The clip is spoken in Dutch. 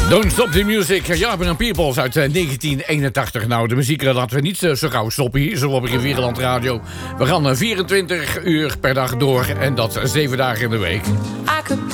Don't Stop the Music, Urban and Peoples uit 1981. Nou, de muziek laten we niet zo gauw stoppen hier, zo op Rivierenland Radio. We gaan 24 uur per dag door en dat 7 dagen in de week.